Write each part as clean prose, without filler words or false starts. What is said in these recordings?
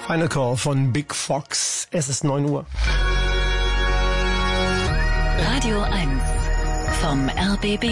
Final Call von Big Fox. Es ist 9 Uhr. Radio 1 vom RBB.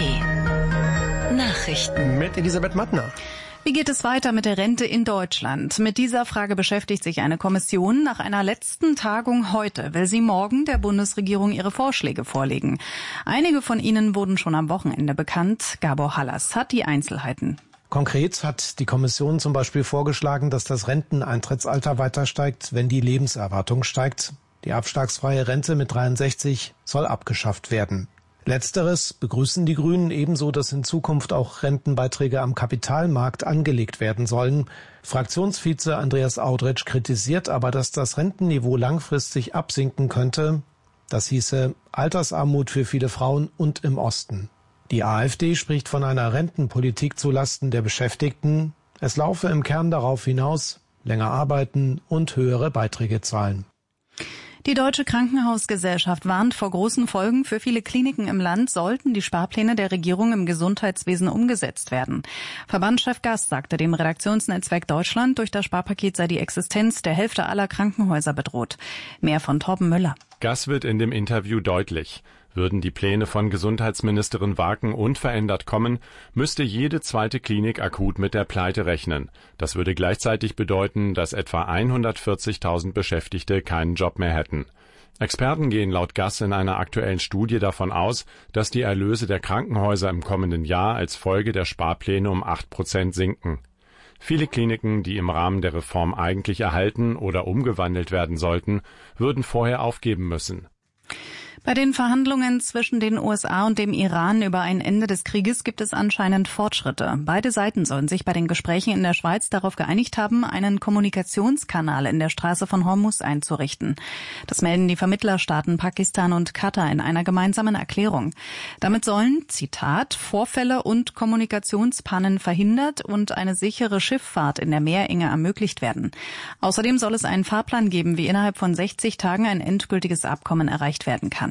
Nachrichten. Mit Elisabeth Mattner. Wie geht es weiter mit der Rente in Deutschland? Mit dieser Frage beschäftigt sich eine Kommission. Nach einer letzten Tagung heute will sie morgen der Bundesregierung ihre Vorschläge vorlegen. Einige von ihnen wurden schon am Wochenende bekannt. Gabor Hallas hat die Einzelheiten. Konkret hat die Kommission zum Beispiel vorgeschlagen, dass das Renteneintrittsalter weiter steigt, wenn die Lebenserwartung steigt. Die abschlagsfreie Rente mit 63 soll abgeschafft werden. Letzteres begrüßen die Grünen, ebenso, dass in Zukunft auch Rentenbeiträge am Kapitalmarkt angelegt werden sollen. Fraktionsvize Andreas Audretsch kritisiert aber, dass das Rentenniveau langfristig absinken könnte. Das hieße Altersarmut für viele Frauen und im Osten. Die AfD spricht von einer Rentenpolitik zulasten der Beschäftigten. Es laufe im Kern darauf hinaus, länger arbeiten und höhere Beiträge zahlen. Die Deutsche Krankenhausgesellschaft warnt vor großen Folgen für viele Kliniken im Land, sollten die Sparpläne der Regierung im Gesundheitswesen umgesetzt werden. Verbandschef Gass sagte dem Redaktionsnetzwerk Deutschland, durch das Sparpaket sei die Existenz der Hälfte aller Krankenhäuser bedroht. Mehr von Torben Müller. Gass wird in dem Interview deutlich. Würden die Pläne von Gesundheitsministerin Waken unverändert kommen, müsste jede zweite Klinik akut mit der Pleite rechnen. Das würde gleichzeitig bedeuten, dass etwa 140.000 Beschäftigte keinen Job mehr hätten. Experten gehen laut Gass in einer aktuellen Studie davon aus, dass die Erlöse der Krankenhäuser im kommenden Jahr als Folge der Sparpläne um 8% sinken. Viele Kliniken, die im Rahmen der Reform eigentlich erhalten oder umgewandelt werden sollten, würden vorher aufgeben müssen. Bei den Verhandlungen zwischen den USA und dem Iran über ein Ende des Krieges gibt es anscheinend Fortschritte. Beide Seiten sollen sich bei den Gesprächen in der Schweiz darauf geeinigt haben, einen Kommunikationskanal in der Straße von Hormuz einzurichten. Das melden die Vermittlerstaaten Pakistan und Katar in einer gemeinsamen Erklärung. Damit sollen, Zitat, Vorfälle und Kommunikationspannen verhindert und eine sichere Schifffahrt in der Meerenge ermöglicht werden. Außerdem soll es einen Fahrplan geben, wie innerhalb von 60 Tagen ein endgültiges Abkommen erreicht werden kann.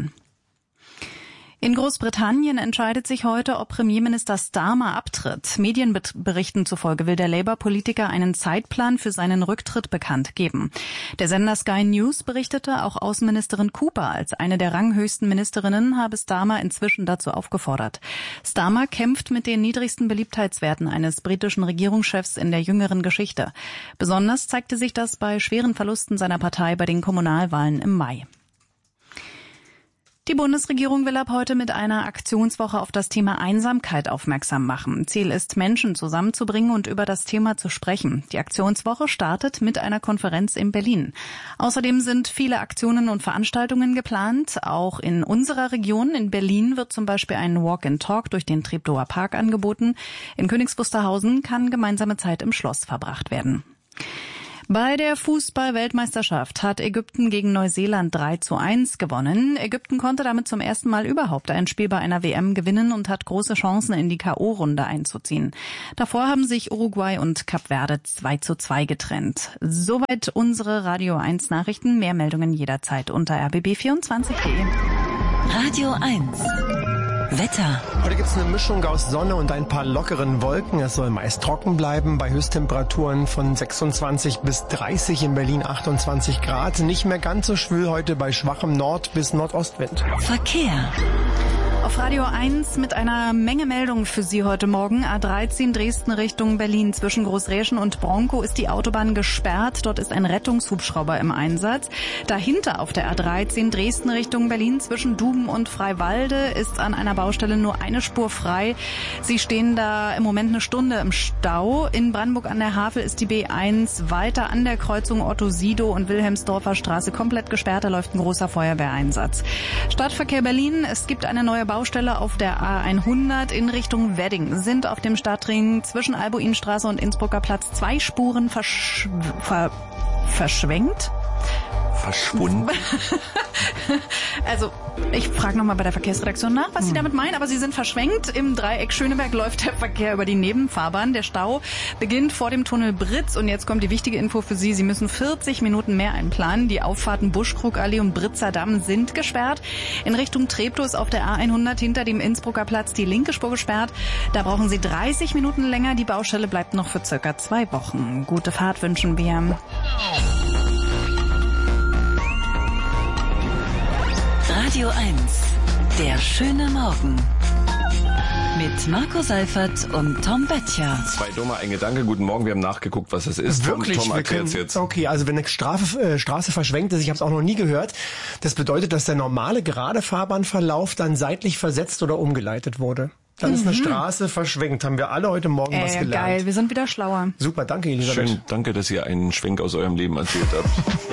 In Großbritannien entscheidet sich heute, ob Premierminister Starmer abtritt. Medienberichten zufolge will der Labour-Politiker einen Zeitplan für seinen Rücktritt bekannt geben. Der Sender Sky News berichtete, auch Außenministerin Cooper als eine der ranghöchsten Ministerinnen habe Starmer inzwischen dazu aufgefordert. Starmer kämpft mit den niedrigsten Beliebtheitswerten eines britischen Regierungschefs in der jüngeren Geschichte. Besonders zeigte sich das bei schweren Verlusten seiner Partei bei den Kommunalwahlen im Mai. Die Bundesregierung will ab heute mit einer Aktionswoche auf das Thema Einsamkeit aufmerksam machen. Ziel ist, Menschen zusammenzubringen und über das Thema zu sprechen. Die Aktionswoche startet mit einer Konferenz in Berlin. Außerdem sind viele Aktionen und Veranstaltungen geplant. Auch in unserer Region, in Berlin, wird zum Beispiel ein Walk and Talk durch den Treptower Park angeboten. In Königs Wusterhausen kann gemeinsame Zeit im Schloss verbracht werden. Bei der Fußball-Weltmeisterschaft hat Ägypten gegen Neuseeland 3:1 gewonnen. Ägypten konnte damit zum ersten Mal überhaupt ein Spiel bei einer WM gewinnen und hat große Chancen, in die K.O.-Runde einzuziehen. Davor haben sich Uruguay und Kap Verde 2:2 getrennt. Soweit unsere Radio 1 Nachrichten. Mehr Meldungen jederzeit unter rbb24.de. Radio 1 Wetter. Heute gibt es eine Mischung aus Sonne und ein paar lockeren Wolken. Es soll meist trocken bleiben bei Höchsttemperaturen von 26 bis 30, in Berlin 28 Grad. Nicht mehr ganz so schwül heute bei schwachem Nord- bis Nordostwind. Verkehr. Auf Radio 1 mit einer Menge Meldungen für Sie heute Morgen. A13 Dresden Richtung Berlin. Zwischen Großräschen und Bronkow ist die Autobahn gesperrt. Dort ist ein Rettungshubschrauber im Einsatz. Dahinter auf der A13 Dresden Richtung Berlin zwischen Duben und Freiwalde ist an einer Baustelle nur eine Spur frei. Sie stehen da im Moment eine Stunde im Stau. In Brandenburg an der Havel ist die B1 weiter an der Kreuzung Otto-Sido und Wilhelmsdorfer Straße komplett gesperrt. Da läuft ein großer Feuerwehreinsatz. Stadtverkehr Berlin. Es gibt eine neue Baustelle auf der A100 in Richtung Wedding. Sind auf dem Stadtring zwischen Albuinstraße und Innsbrucker Platz 2 Spuren verschwenkt. Verschwunden. Also, ich frage nochmal bei der Verkehrsredaktion nach, was Sie damit meinen, aber Sie sind verschwenkt. Im Dreieck Schöneberg läuft der Verkehr über die Nebenfahrbahn. Der Stau beginnt vor dem Tunnel Britz und jetzt kommt die wichtige Info für Sie. Sie müssen 40 Minuten mehr einplanen. Die Auffahrten Buschkrugallee und Britzer Damm sind gesperrt. In Richtung Treptow ist auf der A100 hinter dem Innsbrucker Platz die linke Spur gesperrt. Da brauchen Sie 30 Minuten länger. Die Baustelle bleibt noch für circa 2 Wochen. Gute Fahrt wünschen wir. Radio 1, der schöne Morgen. Mit Marco Seifert und Tom Böttcher. Zwei dumme, ein Gedanke. Guten Morgen, wir haben nachgeguckt, was das ist. Wirklich? Tom erklärt's jetzt. Okay, also wenn eine Straße verschwenkt ist, ich habe es auch noch nie gehört, das bedeutet, dass der normale gerade Fahrbahnverlauf dann seitlich versetzt oder umgeleitet wurde. Dann ist eine Straße verschwenkt. Haben wir alle heute Morgen was gelernt. Geil, wir sind wieder schlauer. Super, danke Elisabeth. Schön, danke, dass ihr einen Schwenk aus eurem Leben erzählt habt.